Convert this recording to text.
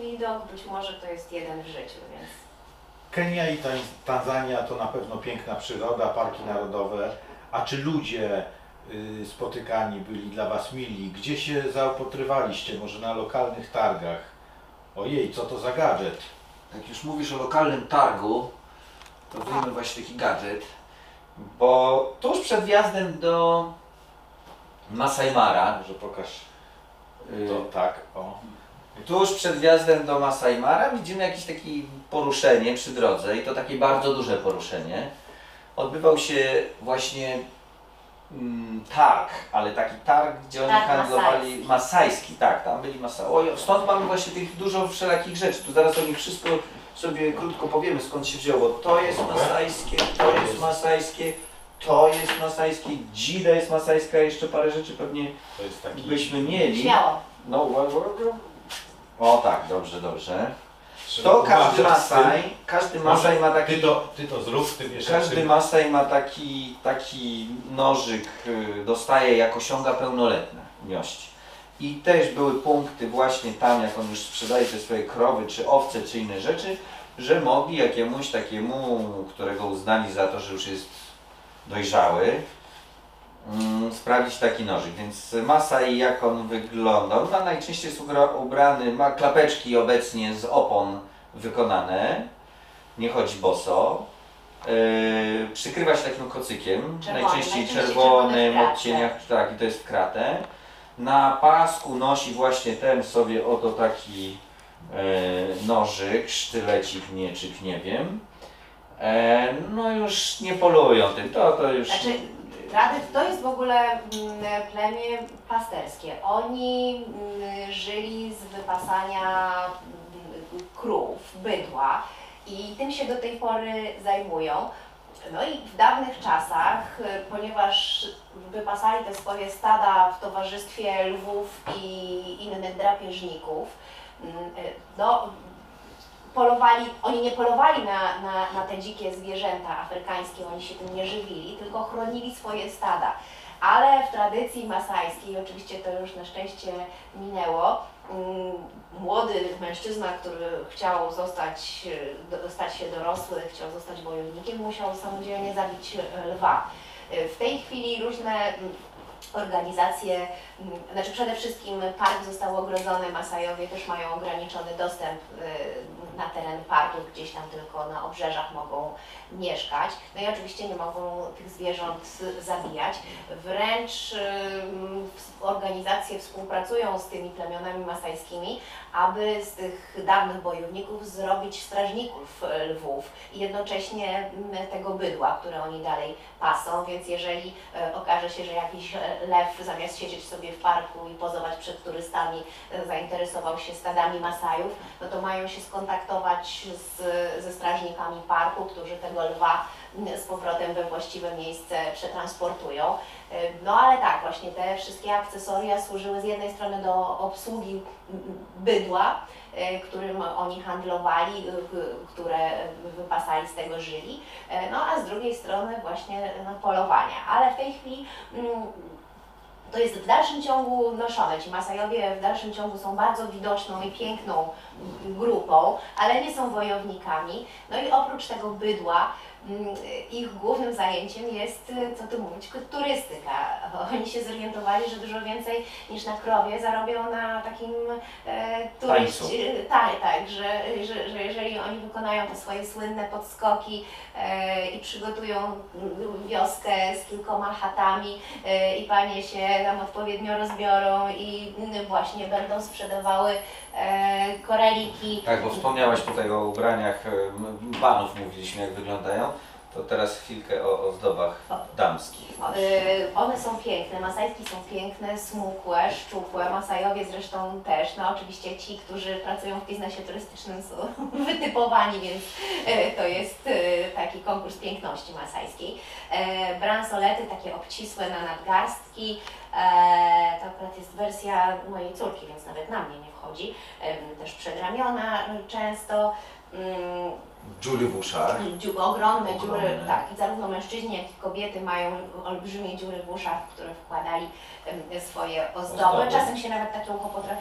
widok, być może to jest jeden w życiu, więc... Kenia i Tanzania to na pewno piękna przyroda, parki narodowe. A czy ludzie spotykani byli dla Was mili? Gdzie się zaopatrywaliście? Może na lokalnych targach? Ojej, co to za gadżet? Jak już mówisz o lokalnym targu, to wyjmę właśnie taki gadżet, bo tuż przed wjazdem do Masai Mara, Może pokaż to tak, o. tuż przed wjazdem do Masai Mara widzimy jakieś takie poruszenie przy drodze i to takie bardzo duże poruszenie. Odbywał się właśnie targ, ale taki targ, gdzie oni handlowali, masajski, tak, tam byli stąd mamy właśnie tych dużo wszelakich rzeczy, tu zaraz o nich wszystko sobie krótko powiemy, skąd się wzięło. To jest masajskie, to jest masajskie, to jest masajskie, dzida jest masajska, jeszcze parę rzeczy pewnie To jest taki... byśmy mieli. Śmiało. No, o tak, dobrze, dobrze. To każdy Masaj ma taki... Ty to zrób, ty wiesz. Każdy Masaj ma taki nożyk, dostaje jak osiąga pełnoletność. I też były punkty właśnie tam, jak on już sprzedaje te swoje krowy, czy owce, czy inne rzeczy, że mogli jakiemuś takiemu, którego uznali za to, że już jest dojrzały, sprawdzić taki nożyk. Więc Masai, jak on wygląda? On najczęściej jest ubrany, ma klapeczki obecnie z opon wykonane, nie chodzi boso. Przykrywa się takim kocykiem, najczęściej czerwonym odcieniach, tak, i to jest w kratę. Na pasku nosi właśnie ten sobie oto taki nożyk, sztylecik, mieczyk, nie wiem. No już nie polują tym, to już... Znaczy, to jest w ogóle plemię pasterskie. Oni żyli z wypasania krów, bydła i tym się do tej pory zajmują. No i w dawnych czasach, ponieważ wypasali te swoje stada w towarzystwie lwów i innych drapieżników, no, oni nie polowali na te dzikie zwierzęta afrykańskie, oni się tym nie żywili, tylko chronili swoje stada. Ale w tradycji masajskiej, oczywiście to już na szczęście minęło, młody mężczyzna, który chciał stać się dorosły, chciał zostać wojownikiem, musiał samodzielnie zabić lwa. W tej chwili różne organizacje, znaczy przede wszystkim park został ogrodzony, Masajowie też mają ograniczony dostęp na teren parku, gdzieś tam tylko na obrzeżach mogą mieszkać. No i oczywiście nie mogą tych zwierząt zabijać. Wręcz organizacje współpracują z tymi plemionami masajskimi, aby z tych dawnych bojowników zrobić strażników lwów i jednocześnie tego bydła, które oni dalej pasą, więc jeżeli okaże się, że jakiś lew zamiast siedzieć sobie w parku i pozować przed turystami zainteresował się stadami Masajów, no to mają się skontaktować ze strażnikami parku, którzy tego lwa z powrotem we właściwe miejsce przetransportują. No ale tak, właśnie te wszystkie akcesoria służyły z jednej strony do obsługi bydła, którym oni handlowali, które wypasali, z tego żyli, no a z drugiej strony właśnie polowania. Ale w tej chwili to jest w dalszym ciągu noszone. Ci Masajowie w dalszym ciągu są bardzo widoczną i piękną grupą, ale nie są wojownikami. No i oprócz tego bydła ich głównym zajęciem jest, co tu mówić, turystyka. Oni się zorientowali, że dużo więcej niż na krowie zarobią na takim turyście. Tak, że jeżeli oni wykonają te swoje słynne podskoki i przygotują wioskę z kilkoma chatami i panie się tam odpowiednio rozbiorą i właśnie będą sprzedawały koraliki. Tak, bo wspomniałaś tutaj o ubraniach panów, mówiliśmy jak wyglądają. To teraz chwilkę o ozdobach damskich. One są piękne, masajski są piękne, smukłe, szczupłe, Masajowie zresztą też. No oczywiście ci, którzy pracują w biznesie turystycznym są wytypowani, więc to jest taki konkurs piękności masajskiej. Bransolety takie obcisłe na nadgarstki. To akurat jest wersja mojej córki, więc nawet na mnie nie wchodzi. Też przedramiona często. Dziury w uszach. Ogromne dziury, tak, zarówno mężczyźni, jak i kobiety mają olbrzymie dziury w uszach, w które wkładali swoje ozdoby. Czasem się nawet taką potrafi